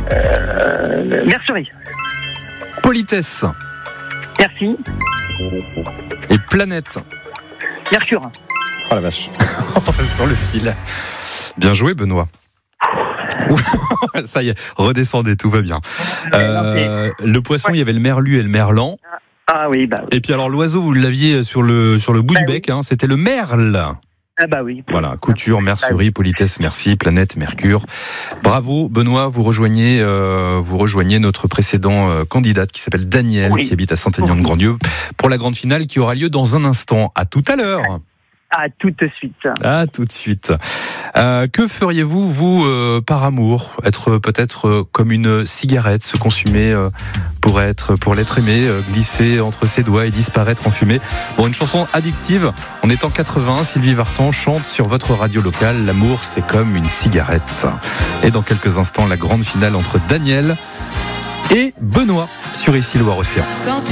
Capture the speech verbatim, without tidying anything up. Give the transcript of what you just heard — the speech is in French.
Euh, Mercerie. Politesse. Merci. Et planète. Mercure. Oh la vache. Sur le fil. Bien joué, Benoît. Ça y est, redescendez, tout va bien. Euh, le poisson, il y avait le merlu et le merlan. Ah oui, bah oui. Et puis alors l'oiseau, vous l'aviez sur le, sur le bout bah du oui. bec, hein, c'était le merle. Ah bah oui. Voilà, couture, mercerie, politesse, merci, planète, mercure. Bravo, Benoît, vous rejoignez, euh, vous rejoignez notre précédent euh, candidate qui s'appelle Daniel, oui. qui habite à Saint-Aignan-de-Grandlieu, pour la grande finale qui aura lieu dans un instant. À tout à l'heure. À tout de suite. À tout de suite. Euh, que feriez-vous, vous, euh, par amour ? Être peut-être euh, comme une cigarette, se consumer euh, pour être, pour l'être aimé, euh, glisser entre ses doigts et disparaître en fumée. Bon, une chanson addictive. On est en quatre-vingts. Sylvie Vartan chante sur votre radio locale. L'amour, c'est comme une cigarette. Et dans quelques instants, la grande finale entre Daniel et Benoît sur Ici Loire Océan.